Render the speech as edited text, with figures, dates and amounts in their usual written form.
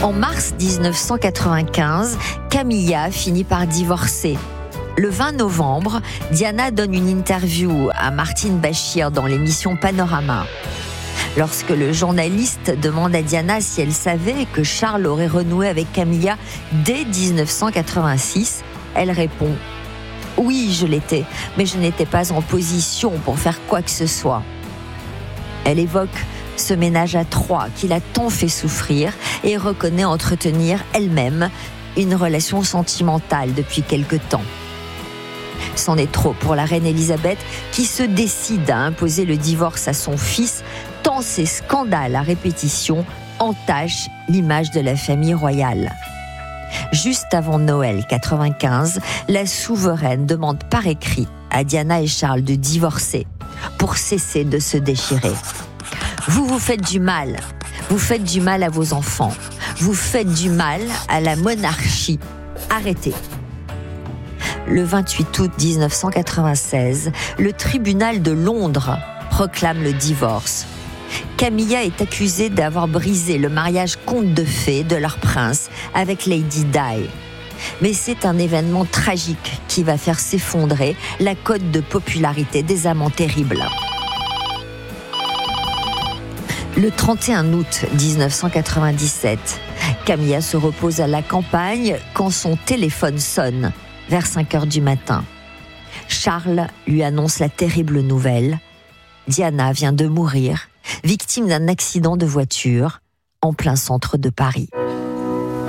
En mars 1995, Camilla finit par divorcer. Le 20 novembre, Diana donne une interview à Martine Bachir dans l'émission Panorama. Lorsque le journaliste demande à Diana si elle savait que Charles aurait renoué avec Camilla dès 1986, elle répond « Oui, je l'étais, mais je n'étais pas en position pour faire quoi que ce soit. » Elle évoque ce ménage à trois qui l'a tant fait souffrir et reconnaît entretenir elle-même une relation sentimentale depuis quelque temps. C'en est trop pour la reine Elisabeth qui se décide à imposer le divorce à son fils tant ces scandales à répétition entachent l'image de la famille royale. Juste avant Noël 95, la souveraine demande par écrit à Diana et Charles de divorcer pour cesser de se déchirer. Vous vous faites du mal. Vous faites du mal à vos enfants. Vous faites du mal à la monarchie. Arrêtez. Le 28 août 1996, le tribunal de Londres proclame le divorce. Camilla est accusée d'avoir brisé le mariage conte de fées de leur prince avec Lady Di. Mais c'est un événement tragique qui va faire s'effondrer la cote de popularité des amants terribles. Le 31 août 1997, Camilla se repose à la campagne quand son téléphone sonne vers 5 heures du matin. Charles lui annonce la terrible nouvelle. Diana vient de mourir, victime d'un accident de voiture en plein centre de Paris.